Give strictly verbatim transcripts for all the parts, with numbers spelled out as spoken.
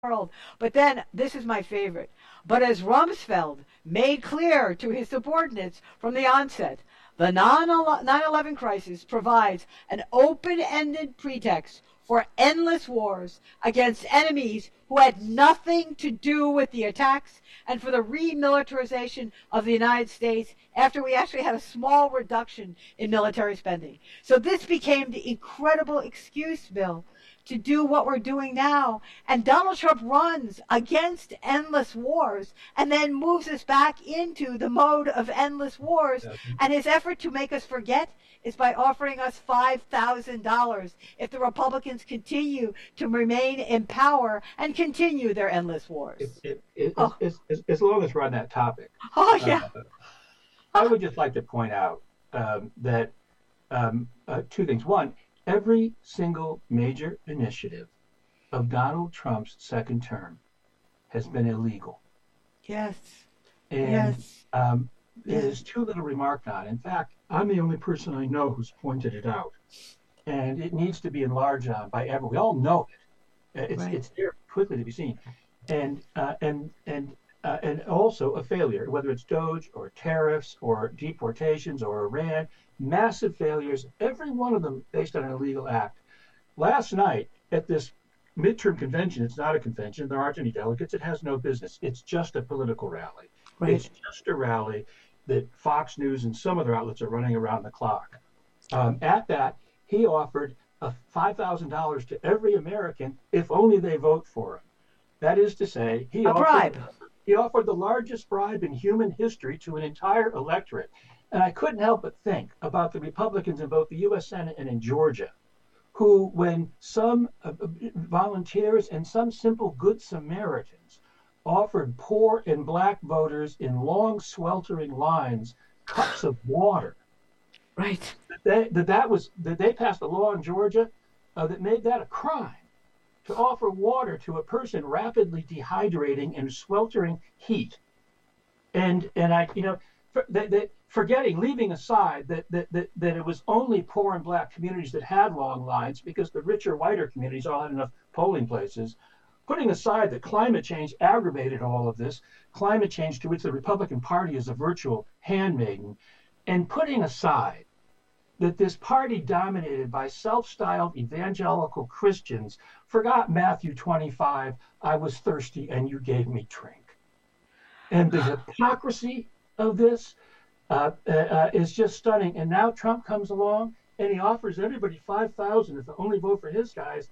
world. But then, this is my favorite. But as Rumsfeld made clear to his subordinates from the onset, the nine eleven crisis provides an open-ended pretext for endless wars against enemies who had nothing to do with the attacks and for the remilitarization of the United States after we actually had a small reduction in military spending. So this became the incredible excuse, Bill, to do what we're doing now. And Donald Trump runs against endless wars and then moves us back into the mode of endless wars. Yes. And his effort to make us forget is by offering us five thousand dollars if the Republicans continue to remain in power and continue their endless wars. It, it, it, oh. as, as, as long as we're on that topic, oh, yeah. uh, I would just like to point out um, that um, uh, two things. One, every single major initiative of Donald Trump's second term has been illegal. Yes. And yes. Um, there's too little remarked on. In fact, I'm the only person I know who's pointed it out. And it needs to be enlarged on by everyone. We all know it. It's, right. it's there quickly to be seen. And uh, and and uh, and also a failure, whether it's Doge or tariffs or deportations or Iran, massive failures, every one of them based on an illegal act. Last night at this midterm convention, it's not a convention, there aren't any delegates, it has no business. It's just a political rally. Right. It's just a rally that Fox News and some other outlets are running around the clock. Um, at that, he offered a five thousand dollars to every American if only they vote for him. That is to say, he a offered, bribe. he offered the largest bribe in human history to an entire electorate. And I couldn't help but think about the Republicans in both the U S Senate and in Georgia, who, when some uh, volunteers and some simple good Samaritans offered poor and black voters in long, sweltering lines cups of water, right? That they, that, that was that they passed a law in Georgia uh, that made that a crime, to offer water to a person rapidly dehydrating in sweltering heat. And and I, you know, for, they, they, forgetting, leaving aside that, that that that it was only poor and black communities that had long lines because the richer, whiter communities all had enough polling places. Putting aside that climate change aggravated all of this, climate change to which the Republican Party is a virtual handmaiden, and putting aside that this party dominated by self-styled evangelical Christians forgot Matthew twenty-five, I was thirsty and you gave me drink. And the hypocrisy of this uh, uh, is just stunning. And now Trump comes along and he offers everybody five thousand dollars if they only vote for his guys.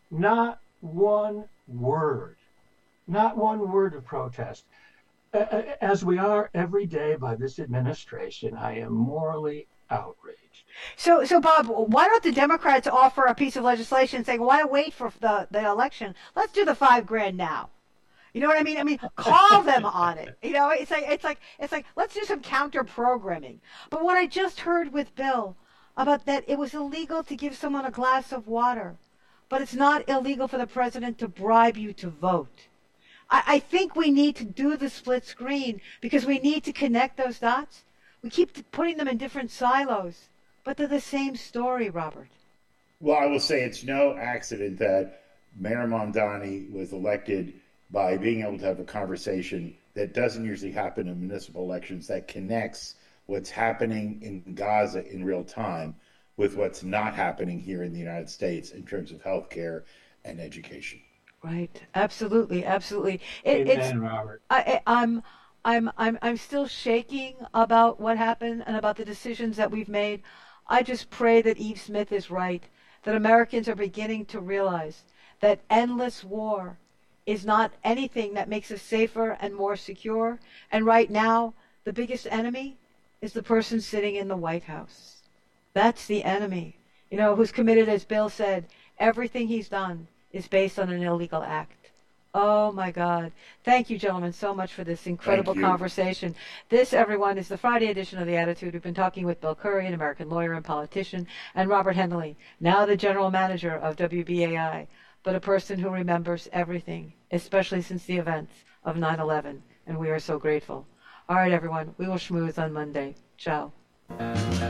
Not one word, not one word of protest. Uh, as we are every day by this administration, I am morally outraged. So, so Bob, why don't the Democrats offer a piece of legislation saying, why wait for the, the election? Let's do the five grand now. You know what I mean? I mean, call them on it. You know, it's like, it's like, it's like, let's do some counter programming. But what I just heard with Bill about that, it was illegal to give someone a glass of water, but it's not illegal for the president to bribe you to vote. I, I think we need to do the split screen because we need to connect those dots. We keep putting them in different silos, but they're the same story, Robert. Well, I will say it's no accident that Mayor Mamdani was elected by being able to have a conversation that doesn't usually happen in municipal elections, that connects what's happening in Gaza in real time with what's not happening here in the United States in terms of healthcare and education. Right. Absolutely. Absolutely. It, Amen, it's, Robert. I, I'm, I'm, I'm, I'm still shaking about what happened and about the decisions that we've made. I just pray that Eve Smith is right, that Americans are beginning to realize that endless war is not anything that makes us safer and more secure. And right now, the biggest enemy is the person sitting in the White House. That's the enemy, you know, who's committed, as Bill said, everything he's done is based on an illegal act. Oh, my God. Thank you, gentlemen, so much for this incredible conversation. This, everyone, is the Friday edition of The Attitude. We've been talking with Bill Curry, an American lawyer and politician, and Robert Henley, now the general manager of W B A I, but a person who remembers everything, especially since the events of nine eleven, and we are so grateful. All right, everyone, we will schmooze on Monday. Ciao.